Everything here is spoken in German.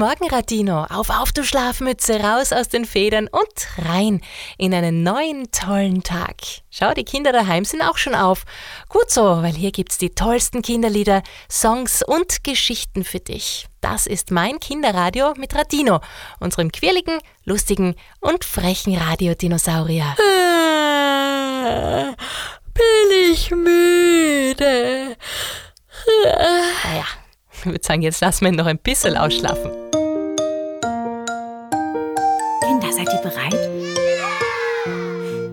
Morgen, Radino. Auf, du Schlafmütze, raus aus den Federn und rein in einen neuen, tollen Tag. Schau, die Kinder daheim sind auch schon auf. Gut so, weil hier gibt's die tollsten Kinderlieder, Songs und Geschichten für dich. Das ist mein Kinderradio mit Radino, unserem quirligen, lustigen und frechen Radiodinosaurier. Bin ich müde? Naja, ich würde sagen, jetzt lassen wir ihn noch ein bisschen ausschlafen.